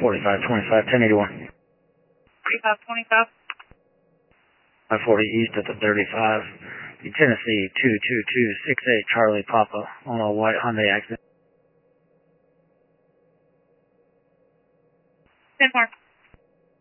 4525, 1081. 4525. 540 east at the 35. Tennessee 22268 Charlie Papa on a white Hyundai Accent. 10 more.